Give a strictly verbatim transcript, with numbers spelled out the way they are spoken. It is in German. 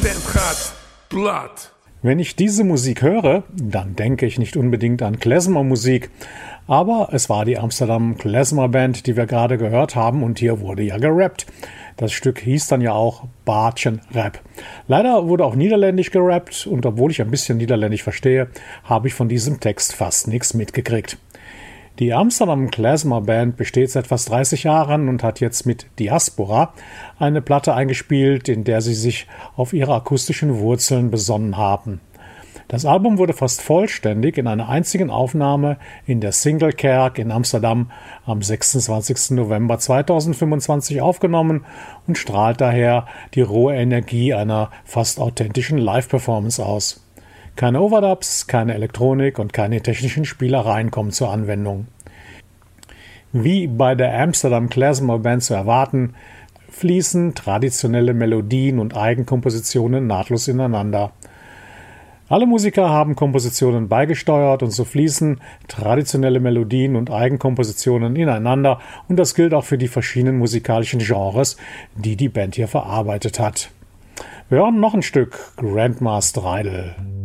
Democrats Blood. Wenn ich diese Musik höre, dann denke ich nicht unbedingt an Klezmer-Musik, aber es war die Amsterdam Klezmer Band, die wir gerade gehört haben, und hier wurde ja gerappt. Das Stück hieß dann ja auch Baardjen Rap. Leider wurde auch niederländisch gerappt, und obwohl ich ein bisschen Niederländisch verstehe, habe ich von diesem Text fast nichts mitgekriegt. Die Amsterdam Klezmer Band besteht seit fast dreißig Jahren und hat jetzt mit Diaspora eine Platte eingespielt, in der sie sich auf ihre akustischen Wurzeln besonnen haben. Das Album wurde fast vollständig in einer einzigen Aufnahme in der Single-Kerk in Amsterdam am sechsundzwanzigsten November zweitausendfünfundzwanzig aufgenommen und strahlt daher die rohe Energie einer fast authentischen Live-Performance aus. Keine Overdubs, keine Elektronik und keine technischen Spielereien kommen zur Anwendung. Wie bei der Amsterdam Klezmer Band zu erwarten, fließen traditionelle Melodien und Eigenkompositionen nahtlos ineinander. Alle Musiker haben Kompositionen beigesteuert und so fließen traditionelle Melodien und Eigenkompositionen ineinander, und das gilt auch für die verschiedenen musikalischen Genres, die die Band hier verarbeitet hat. Wir hören noch ein Stück Grandma Streidel.